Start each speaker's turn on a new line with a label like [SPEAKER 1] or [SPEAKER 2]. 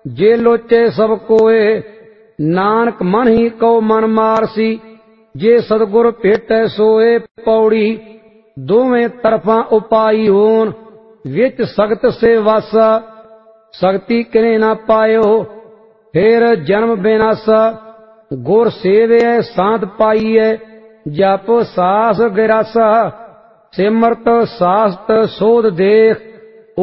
[SPEAKER 1] ਜੇ ਲੋਚੇ ਸਭ ਕੋਏ, ਨਾਨਕ ਮਨ ਹੀ ਕਉ ਮਨ ਮਾਰਸੀ। ਜੇ ਸਤਿਗੁਰ ਭੇਟੈ ਸੋਏ, ਪੌੜੀ ਦੋਵੇਂ ਤਰਫਾਂ ਉਪਾਈ ਹੋਣ। ਵਿੱਚ ਸਖਤ ਸੇ ਵਾਸਾ, ਸਖਤੀ ਕਿਨੇ ਨਾ ਪਾਇਓ। ਫੇਰ ਜਨਮ ਬਿਨਾਸਾ, ਗੁਰ ਸੇਵਿਐ ਸਾਂਤ ਪਾਈਐ। ਜਪ ਸਾਸ ਗਿਰਾਸਾ, ਸਿਮਰਤ ਸਾਸਤ ਸੋਧ ਦੇਖ।